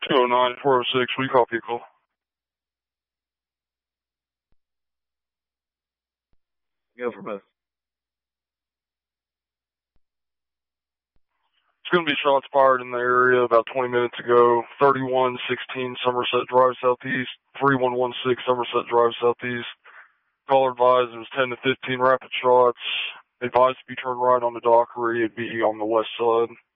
209, 406, we copy a call. Go for both. It's going to be shots fired in the area about 20 minutes ago. 3116 Somerset Drive Southeast, 3116 Somerset Drive Southeast. Caller advised it was 10 to 15 rapid shots. Advised to be turned right on the Dockery. It'd be on the west side.